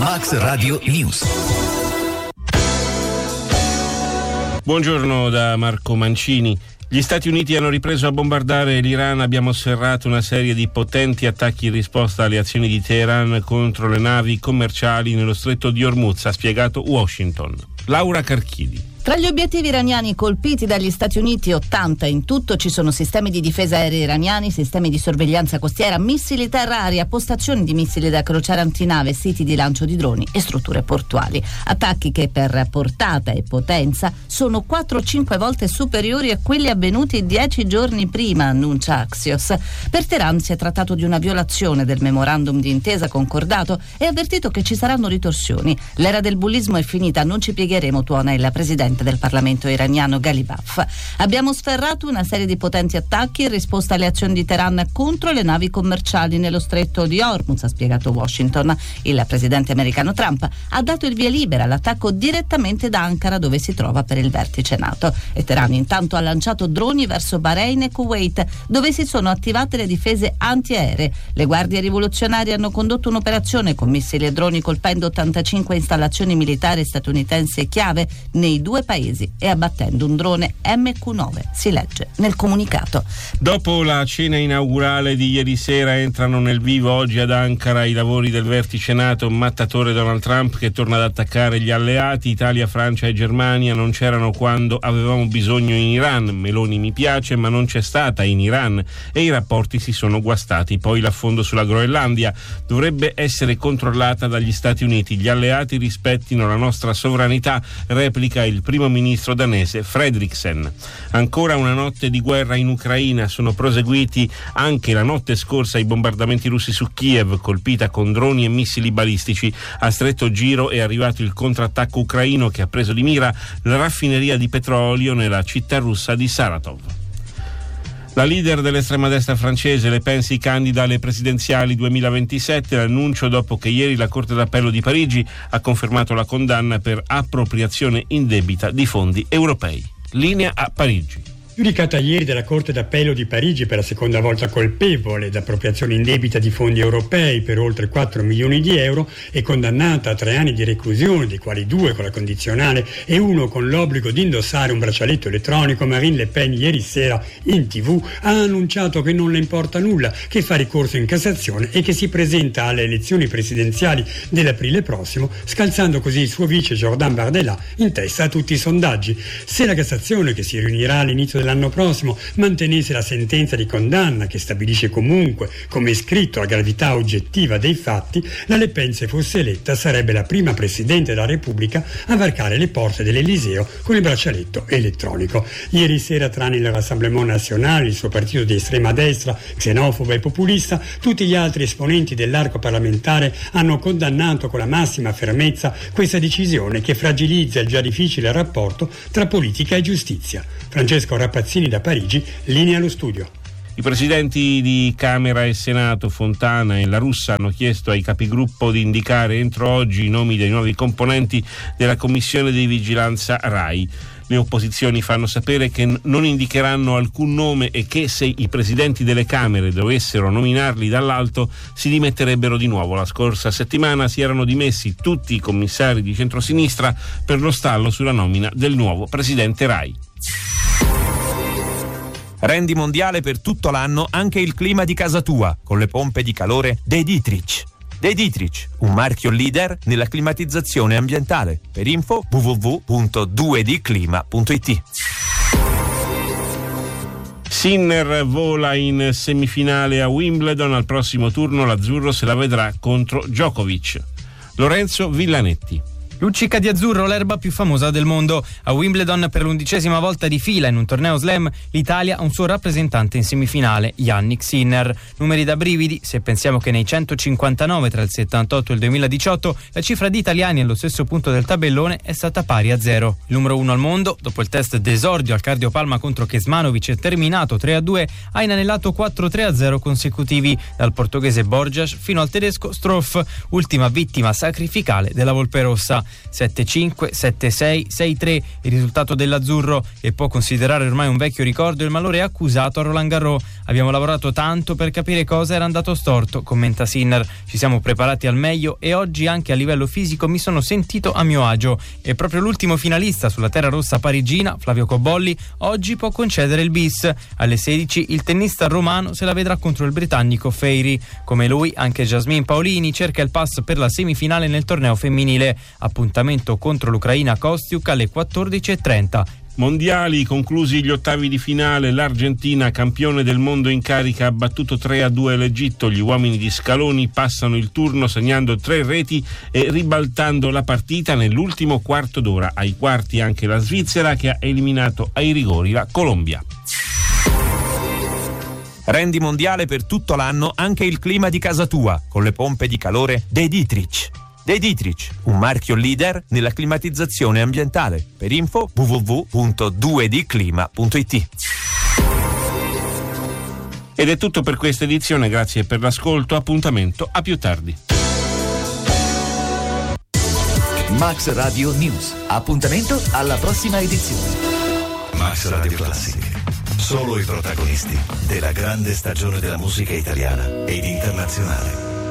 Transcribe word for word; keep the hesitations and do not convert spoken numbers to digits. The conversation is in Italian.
Max Radio News. Buongiorno da Marco Mancini. Gli Stati Uniti hanno ripreso a bombardare l'Iran. Abbiamo sferrato una serie di potenti attacchi in risposta alle azioni di Teheran contro le navi commerciali nello stretto di Hormuz, ha spiegato Washington. Laura Carchidi. Tra gli obiettivi iraniani colpiti dagli Stati Uniti, ottanta in tutto, ci sono sistemi di difesa aerea iraniani, sistemi di sorveglianza costiera, missili terra-aria, postazioni di missili da crociera antinave, siti di lancio di droni e strutture portuali. Attacchi che per portata e potenza sono quattro o cinque volte superiori a quelli avvenuti dieci giorni prima, annuncia Axios. Per Teheran si è trattato di una violazione del memorandum di intesa concordato e ha avvertito che ci saranno ritorsioni. L'era del bullismo è finita, non ci piegheremo, tuona il presidente del Parlamento iraniano Ghalibaf. Abbiamo sferrato una serie di potenti attacchi in risposta alle azioni di Teheran contro le navi commerciali nello stretto di Hormuz, ha spiegato Washington. Il presidente americano Trump ha dato il via libera all'attacco direttamente da Ankara, dove si trova per il vertice NATO. E Teheran intanto ha lanciato droni verso Bahrain e Kuwait, dove si sono attivate le difese antiaeree. Le guardie rivoluzionarie hanno condotto un'operazione con missili e droni colpendo ottantacinque installazioni militari statunitensi chiave nei due paesi e abbattendo un drone emme cu nove, si legge nel comunicato. Dopo la cena inaugurale di ieri sera entrano nel vivo oggi ad Ankara i lavori del vertice NATO, mattatore Donald Trump che torna ad attaccare gli alleati. Italia, Francia e Germania non c'erano quando avevamo bisogno in Iran. Meloni mi piace ma non c'è stata in Iran e i rapporti si sono guastati. Poi l'affondo sulla Groenlandia dovrebbe essere controllata dagli Stati Uniti. Gli alleati rispettino la nostra sovranità, replica il primo ministro danese Fredriksen. Ancora una notte di guerra in Ucraina. Sono proseguiti anche la notte scorsa i bombardamenti russi su Kiev, colpita con droni e missili balistici. A stretto giro è arrivato il contrattacco ucraino che ha preso di mira la raffineria di petrolio nella città russa di Saratov. La leader dell'estrema destra francese Le Pen si candida alle presidenziali duemilaventisette, l'annuncio dopo che ieri la Corte d'Appello di Parigi ha confermato la condanna per appropriazione indebita di fondi europei. Linea a Parigi. Giudicata ieri dalla Corte d'Appello di Parigi per la seconda volta colpevole d'appropriazione indebita di fondi europei per oltre quattro milioni di euro e condannata a tre anni di reclusione, dei quali due con la condizionale e uno con l'obbligo di indossare un braccialetto elettronico, Marine Le Pen ieri sera in tv ha annunciato che non le importa nulla, che fa ricorso in Cassazione e che si presenta alle elezioni presidenziali dell'aprile prossimo, scalzando così il suo vice Jordan Bardella in testa a tutti i sondaggi. Se la Cassazione, che si riunirà all'inizio l'anno prossimo, mantenesse la sentenza di condanna che stabilisce comunque, come è scritto, la gravità oggettiva dei fatti, la Le Pen, se fosse eletta, sarebbe la prima Presidente della Repubblica a varcare le porte dell'Eliseo con il braccialetto elettronico. Ieri sera, tranne il Rassemblement National, il suo partito di estrema destra, xenofobo e populista, tutti gli altri esponenti dell'arco parlamentare hanno condannato con la massima fermezza questa decisione che fragilizza il già difficile rapporto tra politica e giustizia. Francesco Rapazzini da Parigi, linea allo studio. I presidenti di Camera e Senato, Fontana e La Russa, hanno chiesto ai capigruppo di indicare entro oggi i nomi dei nuovi componenti della Commissione di Vigilanza RAI. Le opposizioni fanno sapere che non indicheranno alcun nome e che se i presidenti delle Camere dovessero nominarli dall'alto si dimetterebbero di nuovo. La scorsa settimana si erano dimessi tutti i commissari di centrosinistra per lo stallo sulla nomina del nuovo presidente RAI. Rendi mondiale per tutto l'anno anche il clima di casa tua con le pompe di calore De Dietrich. De Dietrich, un marchio leader nella climatizzazione ambientale. Per info w w w punto due d clima punto i t. Sinner vola in semifinale a Wimbledon, al prossimo turno l'azzurro se la vedrà contro Djokovic. Lorenzo Villanetti. Luccica di azzurro, l'erba più famosa del mondo. A Wimbledon per l'undicesima volta di fila in un torneo slam, l'Italia ha un suo rappresentante in semifinale, Jannik Sinner. Numeri da brividi se pensiamo che nei centocinquantanove tra il settantotto e il duemiladiciotto la cifra di italiani allo stesso punto del tabellone è stata pari a zero. Il numero uno al mondo, dopo il test d'esordio al cardiopalma contro Kecmanovic terminato tre a due, ha inanellato quattro tre a zero consecutivi, dal portoghese Borjas fino al tedesco Struff, ultima vittima sacrificale della Volpe Rossa. sette cinque sette sei sei tre. Il risultato dell'azzurro, che può considerare ormai un vecchio ricordo, il malore accusato a Roland Garros. Abbiamo lavorato tanto per capire cosa era andato storto, commenta Sinner. Ci siamo preparati al meglio e oggi anche a livello fisico mi sono sentito a mio agio. E proprio l'ultimo finalista sulla terra rossa parigina, Flavio Cobolli, oggi può concedere il bis. Alle sedici il tennista romano se la vedrà contro il britannico Feiry. Come lui anche Jasmine Paolini cerca il pass per la semifinale nel torneo femminile. Appuntamento contro l'Ucraina Kostiuk alle quattordici e trenta. Mondiali, conclusi gli ottavi di finale, l'Argentina, campione del mondo in carica, ha battuto tre a due l'Egitto. Gli uomini di Scaloni passano il turno segnando tre reti e ribaltando la partita nell'ultimo quarto d'ora. Ai quarti anche la Svizzera, che ha eliminato ai rigori la Colombia. Rendi mondiale per tutto l'anno anche il clima di casa tua con le pompe di calore De Dietrich. De Dietrich, un marchio leader nella climatizzazione ambientale. Per info w w w punto due d clima punto i t. Ed è tutto per questa edizione, grazie per l'ascolto, appuntamento a più tardi. Max Radio News, appuntamento alla prossima edizione. Max Radio Classic, solo i protagonisti della grande stagione della musica italiana ed internazionale.